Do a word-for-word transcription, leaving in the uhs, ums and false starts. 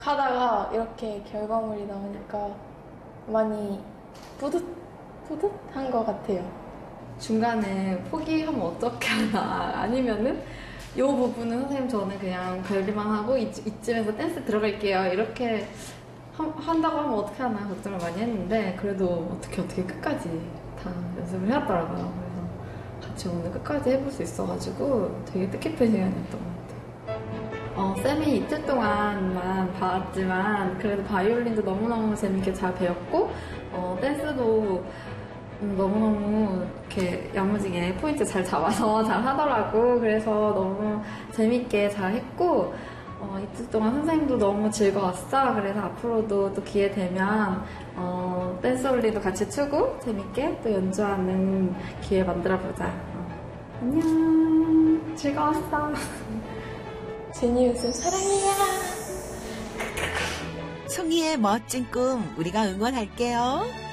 하다가 이렇게 결과물이 나오니까 많이 뿌듯, 뿌듯한 것 같아요. 중간에 포기하면 어떻게 하나 아니면은 이 부분은 선생님 저는 그냥 별리만 하고 이, 이쯤에서 댄스 들어갈게요 이렇게 하, 한다고 하면 어떻게 하나 걱정을 많이 했는데 그래도 어떻게 어떻게 끝까지 다 연습을 해왔더라고요. 그래서 같이 오늘 끝까지 해볼 수 있어가지고 되게 뜻깊은 시간이었던 것 같아요. 어, 쌤이 이틀 동안만 봐왔지만 그래도 바이올린도 너무너무 재밌게 잘 배웠고 어, 댄스도 음, 너무너무 이렇게 야무지게 포인트 잘 잡아서 잘 하더라고. 그래서 너무 재밌게 잘 했고 어, 이틀 동안 선생님도 너무 즐거웠어. 그래서 앞으로도 또 기회 되면 어, 댄스 올리도 같이 추고 재밌게 또 연주하는 기회 만들어보자. 어. 안녕. 즐거웠어. 제니 웃음 사랑해요. 송이의 멋진 꿈 우리가 응원할게요.